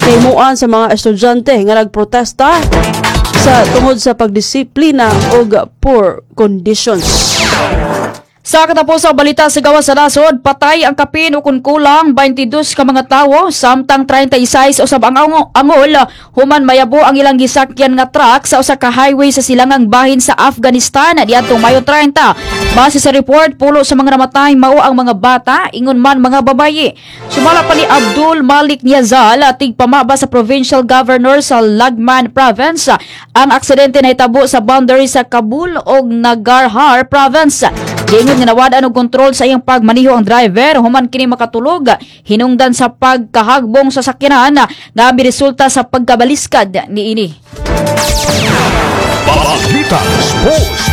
himuan sa mga estudyante nga nagprotesta sa tungod sa pagdisiplina ug poor conditions. Sa katapusang balita sa gawas sa nasod, patay ang kapin o kung kulang 22 ka mga tawo, samtang 36 usab ang angol, human mayabo ang ilang gisakyan nga truck sa usa ka highway sa silangang bahin sa Afghanistan niadtong Mayo 30. Base sa report, pulo sa mga namatay mao ang mga bata, ingon man mga babaye. Sumala pa ni Abdul Malik Niazal, tigpamaba sa provincial governor sa Lagman province. Ang aksidente na itabo sa boundary sa Kabul o Nangarhar province. Giingon nga nawadaan og kontrol sa iyang pagmaniho ang driver, human kini makatulog, hinungdan sa pagkahagbong sa sakyanan nga resulta sa pagkabaliskad niini. Balita Sports.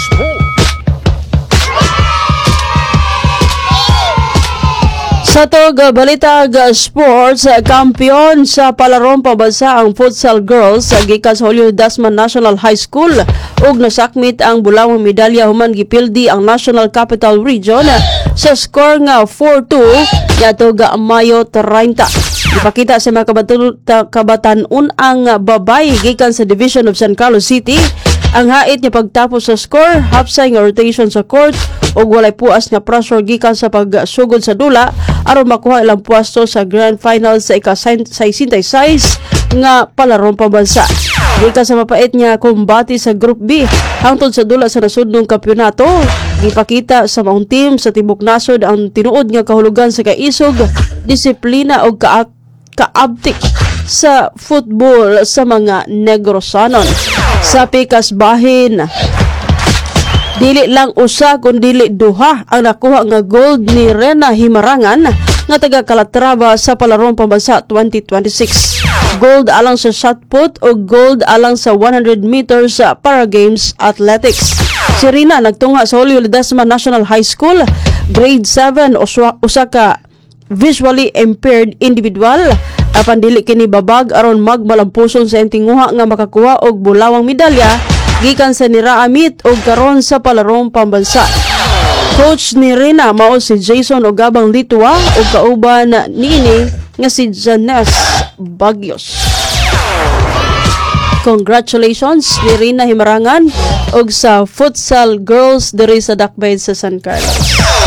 Sa tog balita sports, kampiyon sa palarong pabansa ang futsal girls sa gikan sa Julio Dasman National High School ug nasakmit ang bulawang medalya human gipildi ang National Capital Region sa score nga 4-2 yatog Mayo 30. Ipakita sa mga kabatan-un ang babay gikan sa Division of San Carlos City ang hait niya pagtapos sa score, hapsay nga rotation sa court ug walay puas nga pressure gikan sa pagsugod sa dula aron makuha ilang pwesto sa grand final sa ika-66 nga palarong pambansa. Gikan sa mapait nga kumbati sa Group B hangtod sa dula sa nasudnong kampyonato, gipakita sa maong team sa tibok nasod ang tinuod nga kahulugan sa kaisog, disiplina ug kaabtik sa football sa mga Negrosanon. Sa pikas bahin, dili lang usa kundi duha ang nakuha nga gold ni Rena Himarangan nga taga Calatrava sa palarong pambansa 2026. Gold alang sa shot put o gold alang sa 100 meters para games athletics. Si Rina nagtunga sa Julio Ledesma National High School, grade 7, usa ka visually impaired individual. Apan dili kini babag aron magmalampuson sa tinguha nga makakuha og bulawang medalya gikan sa niraamit og karon sa palarong pambansa. Coach ni Rina mao si Jason Ogabang Litua ug kauban niini nga si Janes Bagyos. Congratulations ni Rina Himarangan og sa futsal girls diri sa Dakbayd sa San Carlos.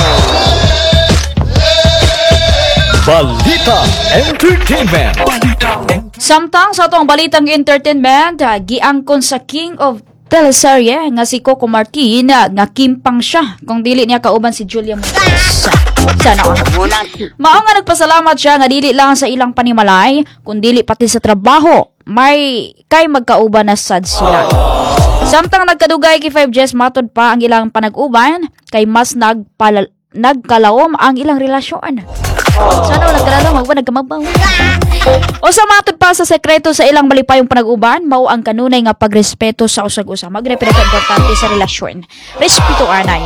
Balita Entertainment. Samtang sa atong balitang entertainment, giangkon sa King of teleserye nga si Coco Martin nga kimpang siya kung dili niya kauban si Julia Montes. Sana mao nga nagpasalamat siya nga dili lang sa ilang panimalay kun dili pati sa trabaho may kay magkauban na sad sila. Samtang nagkadugay kay 5 Jess matod pa ang ilang panag-uban kay mas nagkalawom ang ilang relasyon. Sana wala kalalo nagkamabaw. O sa matod pa sa sekreto sa ilang malipayong panag-uban, mao ang kanunay nga pagrespeto sa usag-usa. Magrepeto importante sa relasyon. Respeto anay.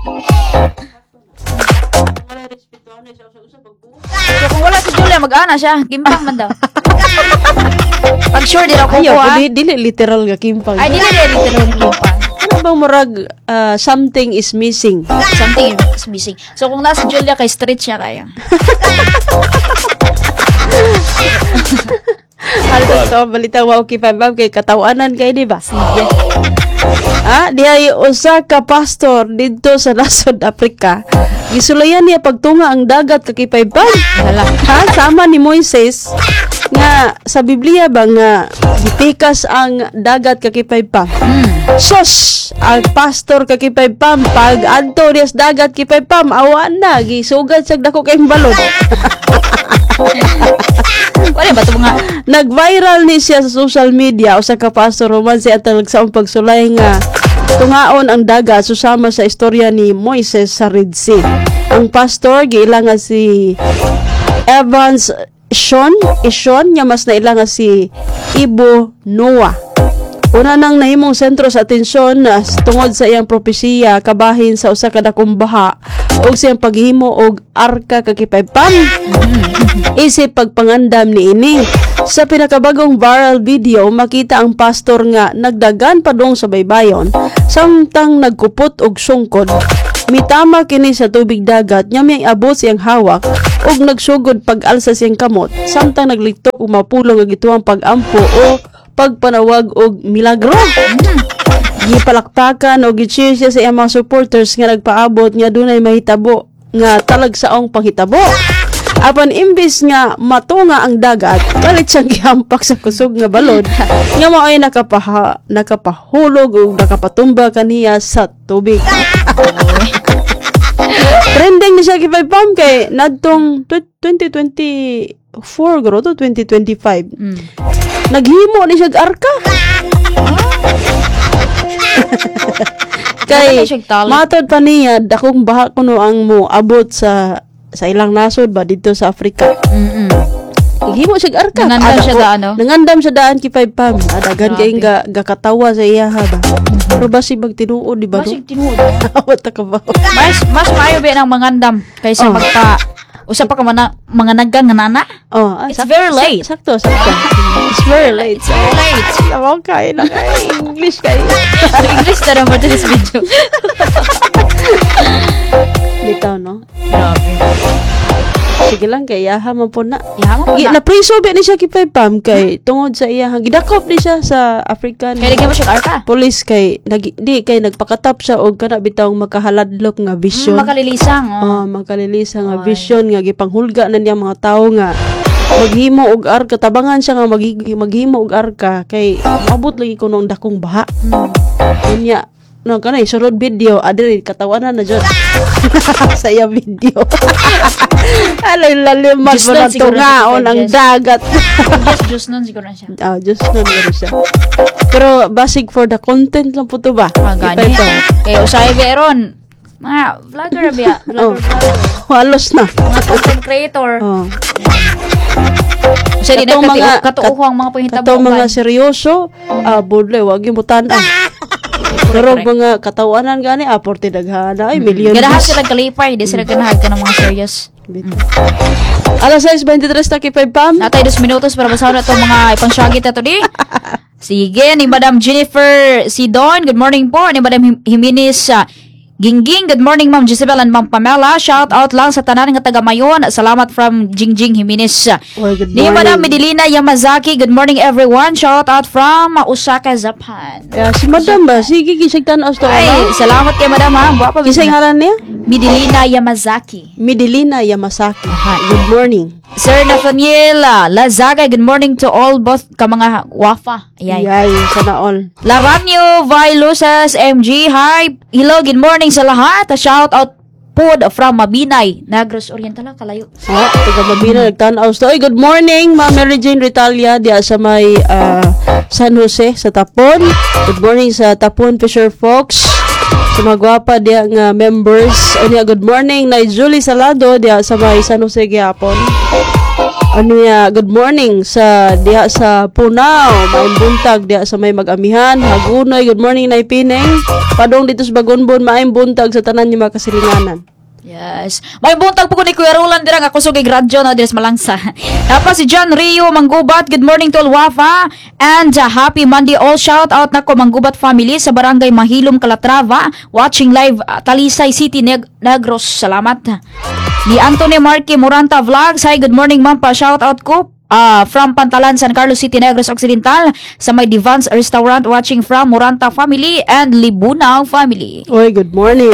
So kung wala si Julia, mag-ana siya. Kimpang man daw. Pag sure di raw kukuha. Dili literal nga kimpang. Ay, dili literal nga kimpang. Ano bang murag something is missing? Something is missing. So kung nasa Julia kay straight siya kaya. Halito to balita wa okay pa kay katawanan kay di ba? Sige. Diay usa ka pastor didto sa nasod Africa. Gisulayan niya pagtunga ang dagat kakipaypan. Sama ni Moises nga sa Biblia ba nga gipikas ang dagat kakipaypan. Sos ang pastor kakipaypam pag adto dias dagat kipaypam awan na gisugad sa dako kay balod. Wala ba ito mga... Nag-viral ni siya sa social media usa ka pastor human siya talag sa pagsulay nga tungaon ang dagat susama sa istorya ni Moises sa Red Sea. Ang pastor giilang nga si Evans Ishon niya mas nailang nga si Ibo Noah. Una nang nahimong sentro sa atensyon tungod sa iyang propesiya kabahin sa usa ka dakong baha ug siyang paghimo og arka kakipaypam. Isip pagpangandam niini. Sa pinakabagong viral video, makita ang pastor nga nagdagan padung sa baybayon samtang nagkupot og sungkod. Mitama kini sa tubig dagat, nya may abot siyang hawak ug nagsugod pag-alsa siyang kamot, samtang naglitok ug mapulong ang gituang pag-ampo o pagpanawag og milagro. Gipalaktakan o gi-cheer siya sa iyang mga supporters nga nagpaabot nga dunay mahitabo nga talagsaong panghitabo. Apan imbis nga matunga ang dagat, balit siyang gihampak sa kusog nga balod nga mao'y nakapahulog o nakapatumba kaniya sa tubig. Trending ni siya kay Pam kay nadtong 2024 garo to 2025. Naghimo ni siya arka. Kay matod pa niya dakong baha kuno ang mo abot sa ilang nasod ba dito sa Africa. Himo siya arka. Nangandam siya daan, no? Nangandam siya daan kay Pam. Adagan kay gakatawa sa iya ba. Pero basi bag tinuod di ba? Basig tinuod. Awat ka ba? Mas maayo ba ng mangandam kaysa magpa usa pa ka mga naggang nga nana? It's very late. Sakto. It's very late. It's very late. Tawag kayo na kayo. English kayo. English na naman this video. Bitaw, no? Grabe. Sige lang, kay Yaha man po na. Yaha man po na. Na-preso ba ni siya kay Pam kay tungod sa iya. Gidakop ni siya sa African Kaya naging mo siya arka. police kay nagpakatap siya og kana bitawng makahaladlok nga vision. Makalilisang. Makalilisang nga vision nga gipanghulga na niya mga tawo nga maghimo og arka, tabangan siya nga maghimo og arka kay mabot lagi kuno ang dakong baha. Unya no kanay sunod video adiri katawanan na jud. Saya video. Alay laliman mo na tungaon ang dagat. Just nun siguro na siya. Just nun siya. Pero basic for the content lang po to ba? Gani. Kaya usay beron. Mga vlogger biya. Halos na. Mga content creator. Kasi di na katuuhang mga panghitabo. Katong mga seryoso, budlay, wag yung butan. Pero mga katawanan gani, aporte daghana, ay million. Ganahan sila kalipay, di sila ganahan ka ng mga serious. Alas 6:23 na kay Pam. Natay 2 minutos para basahin na itong mga ipansyagit na ito di. Sige, ni Madam Jennifer Sidon, good morning po. Ni Madam Jimenez Gingging, good morning Ma'am Gisabel and Ma'am Pamela. Shout out lang sa tanan nga taga Mayon. Salamat from Jingjing Jimenez. Good Ni morning. Madam Medilina Yamazaki, good morning everyone. Shout out from Osaka, Japan. Si Madam ba? Sige, kisig tanaw sa Ay, salamat kay Madam ha. Buwa pa Kisig ngalan niya? Medilina Yamazaki. Midilina Yamasaki. Good morning. Sir Nathaniel Lazaga, good morning to all both ka mga wafa. Yay, sana all. Laranyo Vailusas MG, hi. Hello, good morning sa lahat. Shout out pod from Mabinay, Negros Oriental, kalayo. Taga Mabina, nagtanaw sa. Good morning, Ma'am Mary Jane Ritalia, diya sa may San Jose, sa Tapon. Good morning sa Tapon Fisher Fox. Sa mga gwapa diya nga members. Good morning, na Julie Salado, diya sa may San Jose, Gihapon. Good morning sa diha sa Punao, maayong buntag diha sa may Mag-Amihan, Hagunoy. Good morning na Pineng. Padong dito sa Bagonbon, maayong buntag sa tanan ni mga kasilinganan. Yes. May buntag po ko ni Kuya Roland dirang ako sugig radyo na diras malangsa. Tapos si John Rio Manggubat, good morning to all Wafa and happy Monday all. Shout out nako Manggubat family sa barangay Mahilom, Calatrava, watching live Talisay City, Negros. Salamat. Ni Anthony Marque Moranta Vlogs, hi, good morning ma'am, pa shout out ko from Pantalan, San Carlos City, Negros Occidental, sa may Divans Restaurant, watching from Moranta family and Libunao family. Oy, good morning.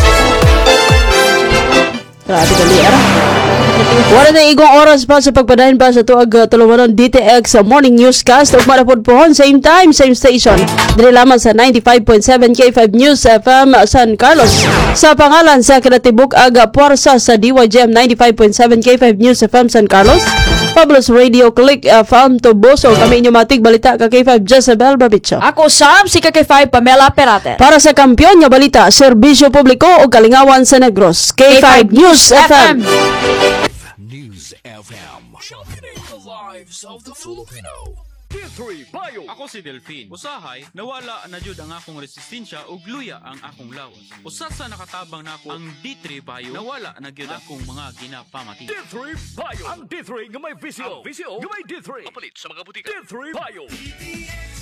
Grabe ka liya. Wala na igong oras pa sa pagpadahin pa sa tuag tulumanon DTX sa Morning Newscast. Ug marapod pohon, same time, same station. Dili lamang sa 95.7 K5 News FM San Carlos. Sa pangalan sa kinatibuk aga puwersa sa DYGM 95.7 K5 News FM San Carlos. Fabulous Radio Click FM Toboso. Kami inyo matig balita ka K5 Jezebel Babicho. Ako Sam, si K5 Pamela Perate. Para sa kampiyon nga balita, serbisyo publiko o kalingawan sa Negros. K5 News FM. News FM. Championing the lives of the Filipino. D3 Bayo. Ako si Delphine. Usahay, nawala na jud ang akong resistensya ug luya ang akong lawas. Usa sa nakatabang nako ang D3 Bayo, nawala na gyud akong mga ginapamati. D3 Bayo. Ang D3 nga may visyo. Ang visyo nga may D3. Kapalit sa mga butika. D3 Bayo.